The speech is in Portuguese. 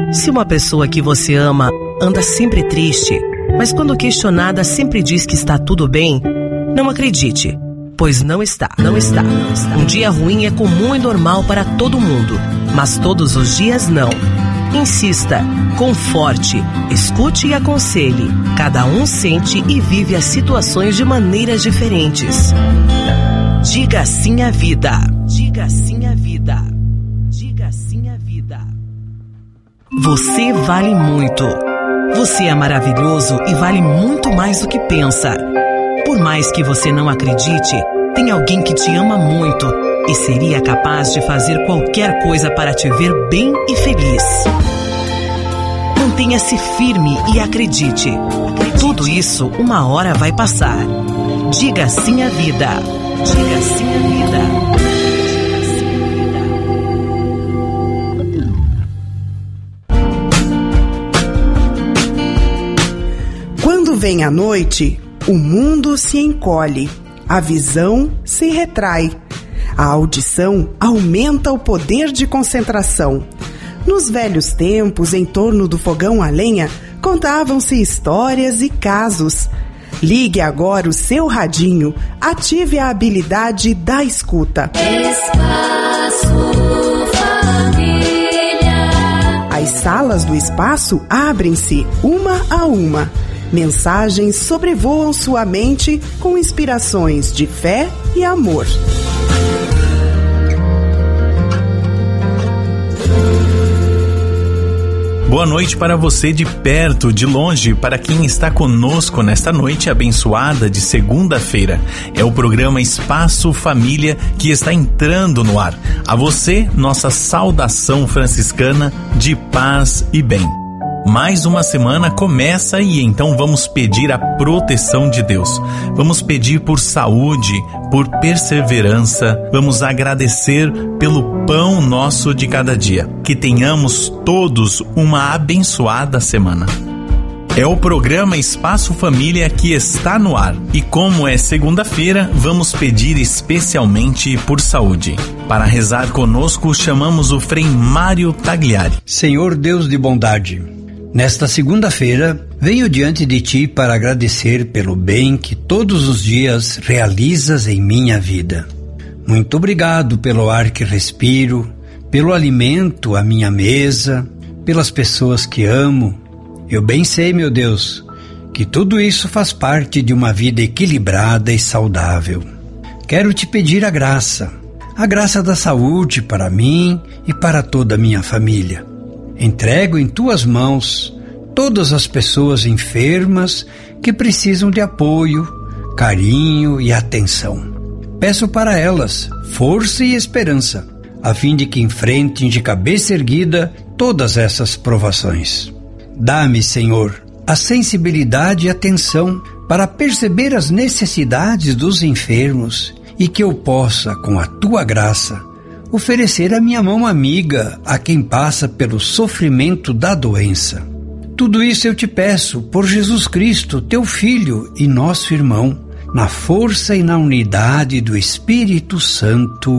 Se uma pessoa que você ama anda sempre triste, mas quando questionada sempre diz que está tudo bem, não acredite, pois não está. Um dia ruim é comum e normal para todo mundo, mas todos os dias não. Insista, conforte, escute e aconselhe. Cada um sente e vive as situações de maneiras diferentes. Diga sim à vida. Diga sim à vida. Diga sim à vida. Você vale muito. Você é maravilhoso e vale muito mais do que pensa. Por mais que você não acredite, tem alguém que te ama muito e seria capaz de fazer qualquer coisa para te ver bem e feliz. Mantenha-se firme e acredite. Tudo isso uma hora vai passar. Diga sim à vida. Diga sim à vida. Quando vem a noite, o mundo se encolhe, a visão se retrai, a audição aumenta o poder de concentração. Nos velhos tempos, em torno do fogão a lenha, contavam-se histórias e casos. Ligue agora o seu radinho, ative a habilidade da escuta. Espaço Família. As salas do espaço abrem-se uma a uma. Mensagens sobrevoam sua mente com inspirações de fé e amor. Boa noite para você de perto, de longe, para quem está conosco nesta noite abençoada de segunda-feira. É o programa Espaço Família que está entrando no ar. A você, nossa saudação franciscana de paz e bem. Mais uma semana começa e então vamos pedir a proteção de Deus. Vamos pedir por saúde, por perseverança. Vamos agradecer pelo pão nosso de cada dia. Que tenhamos todos uma abençoada semana. É o programa Espaço Família que está no ar. E como é segunda-feira, vamos pedir especialmente por saúde. Para rezar conosco, chamamos o Frei Mário Tagliari. Senhor Deus de bondade, nesta segunda-feira, venho diante de Ti para agradecer pelo bem que todos os dias realizas em minha vida. Muito obrigado pelo ar que respiro, pelo alimento à minha mesa, pelas pessoas que amo. Eu bem sei, meu Deus, que tudo isso faz parte de uma vida equilibrada e saudável. Quero Te pedir a graça da saúde para mim e para toda a minha família. Entrego em Tuas mãos todas as pessoas enfermas que precisam de apoio, carinho e atenção. Peço para elas força e esperança, a fim de que enfrentem de cabeça erguida todas essas provações. Dá-me, Senhor, a sensibilidade e atenção para perceber as necessidades dos enfermos e que eu possa, com a Tua graça, oferecer a minha mão amiga a quem passa pelo sofrimento da doença. Tudo isso eu te peço por Jesus Cristo, Teu Filho e nosso irmão, na força e na unidade do Espírito Santo.